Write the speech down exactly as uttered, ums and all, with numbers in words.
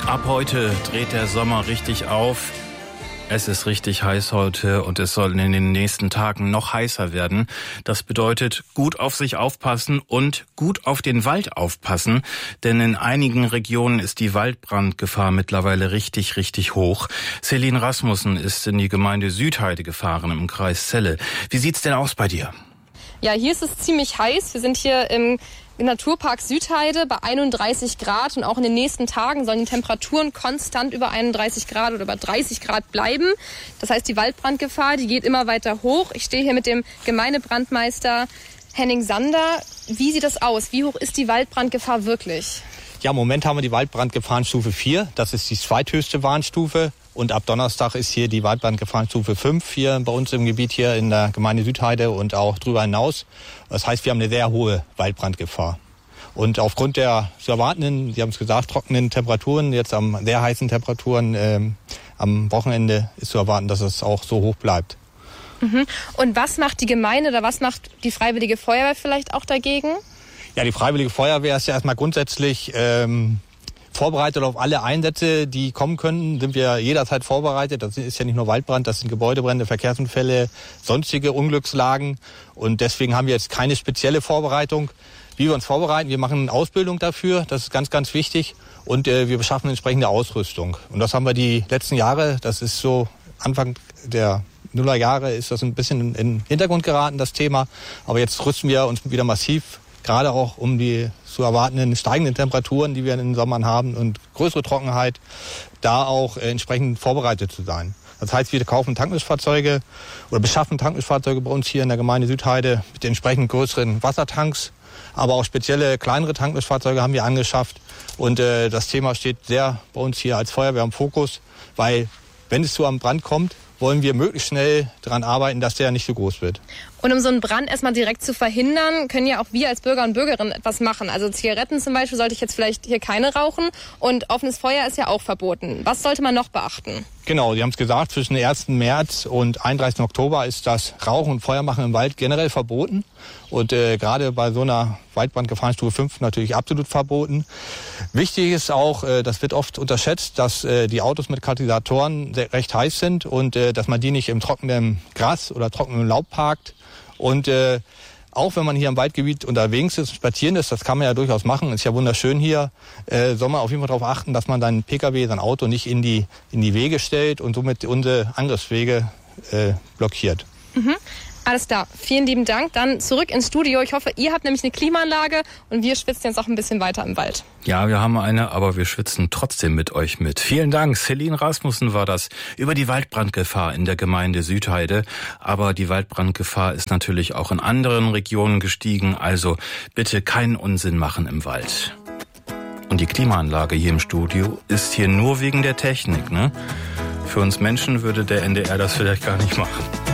Ab heute dreht der Sommer richtig auf. Es ist richtig heiß heute und es soll in den nächsten Tagen noch heißer werden. Das bedeutet, gut auf sich aufpassen und gut auf den Wald aufpassen, denn in einigen Regionen ist die Waldbrandgefahr mittlerweile richtig, richtig hoch. Celine Rasmussen ist in die Gemeinde Südheide gefahren im Kreis Celle. Wie sieht's denn aus bei dir? Ja, hier ist es ziemlich heiß. Wir sind hier im Naturpark Südheide bei einunddreißig Grad und auch in den nächsten Tagen sollen die Temperaturen konstant über einunddreißig Grad oder über dreißig Grad bleiben. Das heißt, die Waldbrandgefahr, die geht immer weiter hoch. Ich stehe hier mit dem Gemeindebrandmeister Henning Sander. Wie sieht das aus? Wie hoch ist die Waldbrandgefahr wirklich? Ja, im Moment haben wir die Waldbrandgefahrenstufe vier. Das ist die zweithöchste Warnstufe. Und ab Donnerstag ist hier die Waldbrandgefahrenstufe fünf hier bei uns im Gebiet hier in der Gemeinde Südheide und auch darüber hinaus. Das heißt, wir haben eine sehr hohe Waldbrandgefahr. Und aufgrund der zu erwartenden, Sie haben es gesagt, trockenen Temperaturen, jetzt am sehr heißen Temperaturen ähm, am Wochenende ist zu erwarten, dass es auch so hoch bleibt. Mhm. Und was macht die Gemeinde oder was macht die Freiwillige Feuerwehr vielleicht auch dagegen? Ja, die Freiwillige Feuerwehr ist ja erstmal grundsätzlich ähm, vorbereitet auf alle Einsätze, die kommen können, sind wir jederzeit vorbereitet. Das ist ja nicht nur Waldbrand, das sind Gebäudebrände, Verkehrsunfälle, sonstige Unglückslagen. Und deswegen haben wir jetzt keine spezielle Vorbereitung. Wie wir uns vorbereiten, wir machen eine Ausbildung dafür, das ist ganz, ganz wichtig. Und äh, wir beschaffen entsprechende Ausrüstung. Und das haben wir die letzten Jahre, das ist so Anfang der Nullerjahre, ist das ein bisschen in den Hintergrund geraten, das Thema. Aber jetzt rüsten wir uns wieder massiv, gerade auch um die zu erwartenden steigenden Temperaturen, die wir in den Sommern haben und größere Trockenheit, da auch äh, entsprechend vorbereitet zu sein. Das heißt, wir kaufen Tankmischfahrzeuge oder beschaffen Tankmischfahrzeuge bei uns hier in der Gemeinde Südheide mit entsprechend größeren Wassertanks, aber auch spezielle kleinere Tankmischfahrzeuge haben wir angeschafft. Und äh, das Thema steht sehr bei uns hier als Feuerwehr im Fokus, weil wenn es zu einem Brand kommt, wollen wir möglichst schnell daran arbeiten, dass der nicht so groß wird. Und um so einen Brand erstmal direkt zu verhindern, können ja auch wir als Bürger und Bürgerinnen etwas machen. Also Zigaretten zum Beispiel sollte ich jetzt vielleicht hier keine rauchen und offenes Feuer ist ja auch verboten. Was sollte man noch beachten? Genau, Sie haben es gesagt, zwischen ersten März und einunddreißigsten Oktober ist das Rauchen und Feuermachen im Wald generell verboten. Und äh, gerade bei so einer Waldbrandgefahrenstufe fünf natürlich absolut verboten. Wichtig ist auch, äh, das wird oft unterschätzt, dass äh, die Autos mit Katalysatoren sehr, recht heiß sind und äh, dass man die nicht im trockenen Gras oder trockenen Laub parkt. Und äh, auch wenn man hier im Waldgebiet unterwegs ist, spazieren ist, das kann man ja durchaus machen, ist ja wunderschön hier, äh, soll man auf jeden Fall darauf achten, dass man seinen Pkw, sein Auto nicht in die, in die Wege stellt und somit unsere Angriffswege äh, blockiert. Mhm. Alles klar, vielen lieben Dank. Dann zurück ins Studio. Ich hoffe, ihr habt nämlich eine Klimaanlage und wir schwitzen jetzt auch ein bisschen weiter im Wald. Ja, wir haben eine, aber wir schwitzen trotzdem mit euch mit. Vielen Dank. Celine Rasmussen war das über die Waldbrandgefahr in der Gemeinde Südheide. Aber die Waldbrandgefahr ist natürlich auch in anderen Regionen gestiegen. Also bitte keinen Unsinn machen im Wald. Und die Klimaanlage hier im Studio ist hier nur wegen der Technik, ne? Für uns Menschen würde der N D R das vielleicht gar nicht machen.